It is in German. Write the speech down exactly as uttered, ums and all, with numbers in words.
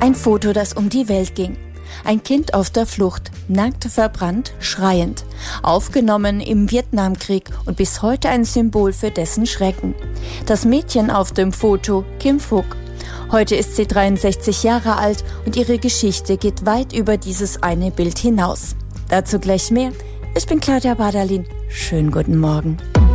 Ein Foto, das um die Welt ging. Ein Kind auf der Flucht, nackt, verbrannt, schreiend. Aufgenommen im Vietnamkrieg und bis heute ein Symbol für dessen Schrecken. Das Mädchen auf dem Foto, Kim Phuc. Heute ist sie dreiundsechzig Jahre alt und ihre Geschichte geht weit über dieses eine Bild hinaus. Dazu gleich mehr. Ich bin Claudia Badalin. Schönen guten Morgen.